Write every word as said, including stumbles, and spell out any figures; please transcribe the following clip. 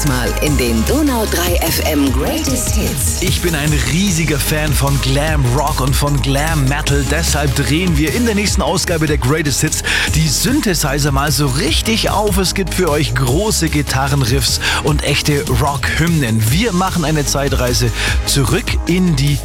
Mal in den Donau drei F M Greatest Hits. Ich bin ein riesiger Fan von Glam Rock und von Glam Metal. Deshalb drehen wir in der nächsten Ausgabe der Greatest Hits die Synthesizer mal so richtig auf. Es gibt für euch große Gitarrenriffs und echte Rock-Hymnen. Wir machen eine Zeitreise zurück in die